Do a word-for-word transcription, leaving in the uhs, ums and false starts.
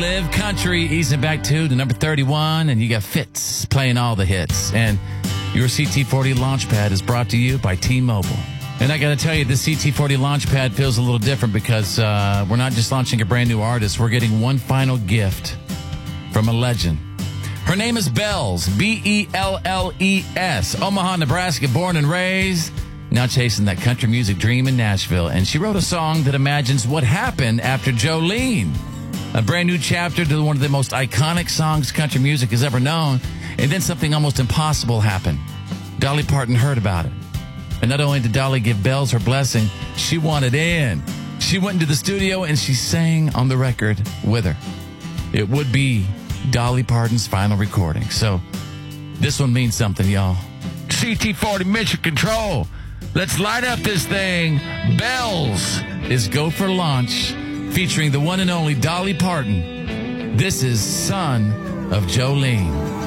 Live Country, easing back to the number thirty-one, and you got Fitz playing all the hits. And your C T forty Launchpad is brought to you by T-Mobile. And I got to tell you, this C T forty Launchpad feels a little different because uh, we're not just launching a brand new artist. We're getting one final gift from a legend. Her name is Bells, B E L L E S, Omaha, Nebraska, born and raised, now chasing that country music dream in Nashville. And she wrote a song that imagines what happened after Jolene. A brand new chapter to one of the most iconic songs country music has ever known. And then something almost impossible happened. Dolly Parton heard about it. And not only did Dolly give Bells her blessing, she wanted in. She went into the studio and she sang on the record with her. It would be Dolly Parton's final recording. So this one means something, y'all. C T forty Mission Control. Let's light up this thing. Bells is Go for Launch, featuring the one and only Dolly Parton. This is Son of Jolene.